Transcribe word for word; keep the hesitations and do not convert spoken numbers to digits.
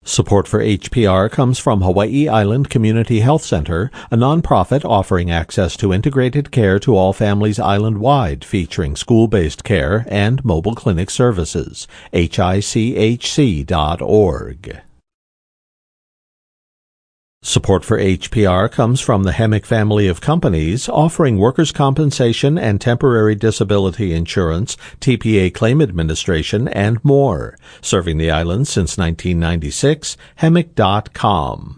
Support for H P R comes from Hawaii Island Community Health Center, a nonprofit offering access to integrated care to all families island-wide, featuring school-based care and mobile clinic services. H I C H C dot org. Support for H P R comes from the Hemick family of companies, offering workers' compensation and temporary disability insurance, T P A claim administration, and more. Serving the island since nineteen ninety-six, Hemick dot com.